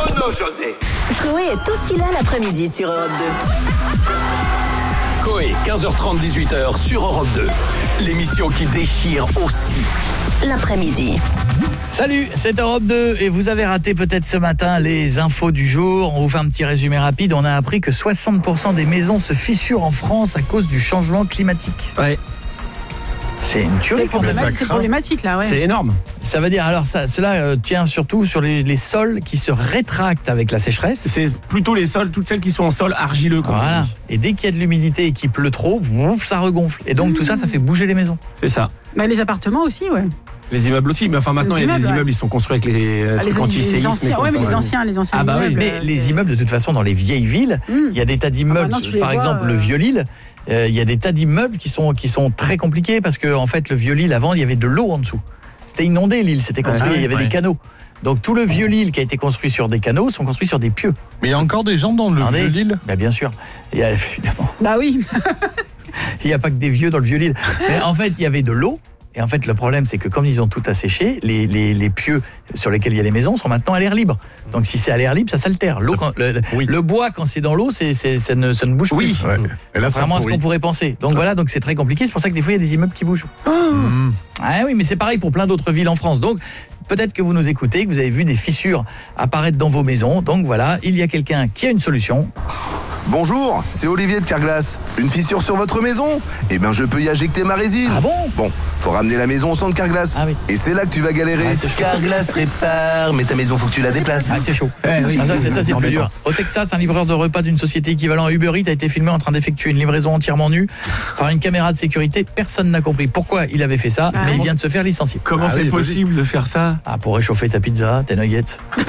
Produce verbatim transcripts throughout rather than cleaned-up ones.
Bruno José. Coé est aussi là l'après-midi sur Europe deux. Coé, quinze heures trente, dix-huit heures sur Europe deux. L'émission qui déchire aussi l'après-midi. Salut, c'est Europe deux et vous avez raté peut-être ce matin les infos du jour. On vous fait un petit résumé rapide. On a appris que soixante pour cent des maisons se fissurent en France à cause du changement climatique. Ouais. C'est une tuerie. C'est problématique, c'est problématique là, ouais. C'est énorme. Ça veut dire, alors ça, cela euh, tient surtout sur les, les sols qui se rétractent avec la sécheresse. C'est plutôt les sols, toutes celles qui sont en sol argileux. Comme Voilà. Et dès qu'il y a de l'humidité et qu'il pleut trop, ouf, ça regonfle. Et donc mmh. tout ça, ça fait bouger les maisons. C'est ça. Bah, les appartements aussi, ouais. Les immeubles aussi, mais enfin maintenant les il y a des immeubles, immeubles, ouais. ils sont construits avec les, ah, les anti-séismes. anciens, ouais, mais les anciens, les anciens ah bah immeubles. oui. Mais euh, les immeubles, de toute façon, dans les vieilles villes, il mmh. y a des tas d'immeubles. Ah bah non, par vois, exemple, euh... le Vieux-Lille, il euh, y a des tas d'immeubles qui sont qui sont très compliqués parce que en fait, le Vieux-Lille avant, il y avait de l'eau en dessous. C'était inondé l'île, c'était construit, il ah, y avait ouais. des canaux. Donc tout le Vieux-Lille qui a été construit sur des canaux sont construits sur des pieux. Mais il y a encore des gens dans le Attendez, Vieux-Lille ? Bah bien sûr. Il y a évidemment. Bah oui. Il n'y a pas que des vieux dans le Vieux-Lille. Mais en fait, il y avait de l'eau. Et en fait, le problème, c'est que comme ils ont tout asséché, les, les, les pieux sur lesquels il y a les maisons sont maintenant à l'air libre. Donc si c'est à l'air libre, ça s'altère. L'eau, quand, le, oui. le bois, quand c'est dans l'eau, c'est, c'est, ça, ne, ça ne bouge oui. plus. Ouais. Et là, contrairement à ce qu'on pourrait penser. Donc voilà, donc c'est très compliqué. C'est pour ça que des fois, il y a des immeubles qui bougent. Oh. Mmh. Ah oui, mais c'est pareil pour plein d'autres villes en France. Donc peut-être que vous nous écoutez, que vous avez vu des fissures apparaître dans vos maisons. Donc voilà, il y a quelqu'un qui a une solution. Bonjour, c'est Olivier de Carglass. Une fissure sur votre maison ? Eh bien, je peux y injecter ma résine. Ah bon ? Bon, faut ramener la maison au centre Carglass. Ah oui. Et c'est là que tu vas galérer. Ah, Carglass répare, mais ta maison, faut que tu la déplaces. Ah, c'est chaud. Eh, oui, ah, ça, c'est, ça, c'est plus dur. Au Texas, un livreur de repas d'une société équivalent à Uber Eats a été filmé en train d'effectuer une livraison entièrement nue par une caméra de sécurité. Personne n'a compris pourquoi il avait fait ça, ah, mais il vient de se faire licencier. Comment ah, c'est oui, possible de faire ça ? Ah, pour réchauffer ta pizza, tes nuggets.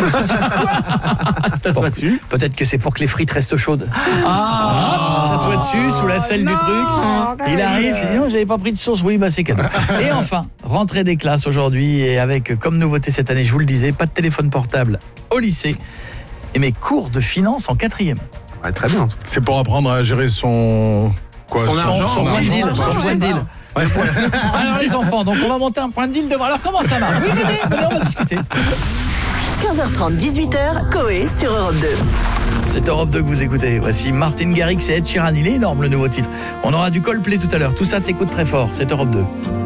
Ça soit dessus. Peut-être que c'est pour que les frites restent chaudes. Ah, ah ça soit dessus, sous la selle non, du truc. Il arrive, il dit non, j'avais pas pris de sauce. Oui, bah c'est cadeau. Et enfin, rentrée des classes aujourd'hui et avec comme nouveauté cette année, je vous le disais, pas de téléphone portable au lycée et mes cours de finance en quatrième. Ouais, très bien. C'est pour apprendre à gérer son quoi, son, son argent, son, son point de deal, bah, son point de deal. Ouais. Alors les enfants, donc on va monter un point de deal devant. Alors comment ça marche ? Oui, j'ai dit, mais on va discuter. quinze heures trente, dix-huit heures, Coé sur Europe deux. C'est Europe deux que vous écoutez. Voici Martin Garrix et Ed Sheeran. Il est énorme le nouveau titre. On aura du Coldplay tout à l'heure. Tout ça s'écoute très fort. C'est Europe deux.